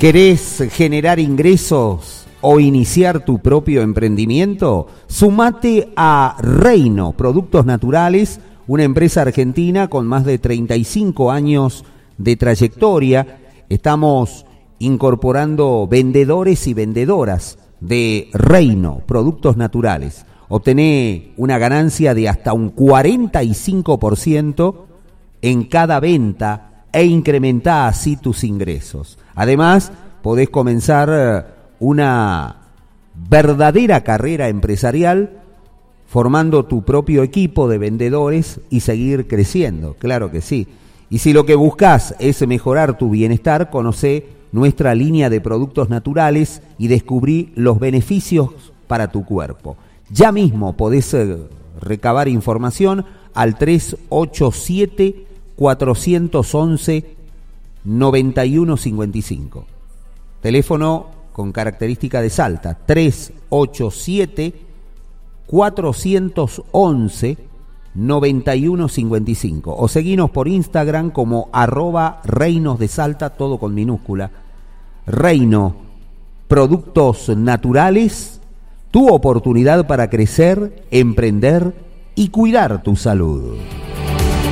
¿Querés generar ingresos o iniciar tu propio emprendimiento? Sumate a Reino Productos Naturales, una empresa argentina con más de 35 años de trayectoria. Estamos incorporando vendedores y vendedoras de Reino Productos Naturales. Obtené una ganancia de hasta un 45% en cada venta e incrementá así tus ingresos. Además, podés comenzar una verdadera carrera empresarial formando tu propio equipo de vendedores y seguir creciendo, claro que sí. Y si lo que buscas es mejorar tu bienestar, conocé nuestra línea de productos naturales y descubrí los beneficios para tu cuerpo. Ya mismo podés recabar información al 387-411-9155. Teléfono con característica de Salta, 387-411-9155. O seguinos por Instagram como @reinos de Salta, todo con minúscula. Reino Productos Naturales, tu oportunidad para crecer, emprender y cuidar tu salud.